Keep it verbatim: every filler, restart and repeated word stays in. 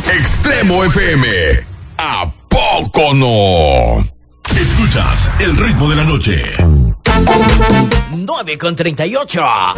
Extremo F M. ¿A poco no? Escuchas el ritmo de la noche. nueve con treinta y ocho.